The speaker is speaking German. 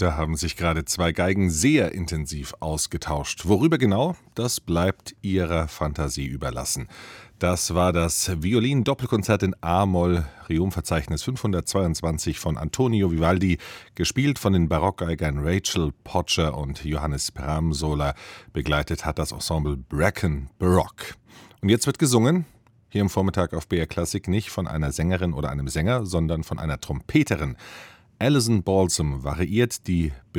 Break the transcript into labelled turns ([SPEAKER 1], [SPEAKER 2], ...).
[SPEAKER 1] Da haben sich gerade zwei Geigen sehr intensiv ausgetauscht. Worüber genau, das bleibt ihrer Fantasie überlassen. Das war das Violin-Doppelkonzert in A-Moll, Riom-Verzeichnis 522 von Antonio Vivaldi, gespielt von den Barockgeigern Rachel Podger und Johannes Pramsola. Begleitet hat das Ensemble Bracken Baroque. Und jetzt wird gesungen, hier im Vormittag auf BR Klassik, nicht von einer Sängerin oder einem Sänger, sondern von einer Trompeterin. Alison Balsam variiert die